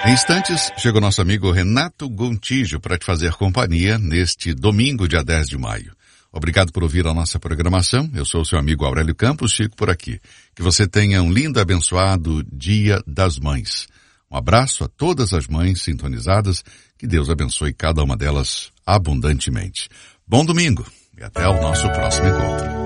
Em instantes, chega o nosso amigo Renato Gontijo para te fazer companhia neste domingo, dia 10 de maio. Obrigado por ouvir a nossa programação. Eu sou o seu amigo Aurélio Campos, fico por aqui. Que você tenha um lindo e abençoado Dia das Mães. Um abraço a todas as mães sintonizadas. Que Deus abençoe cada uma delas abundantemente. Bom domingo e até o nosso próximo encontro.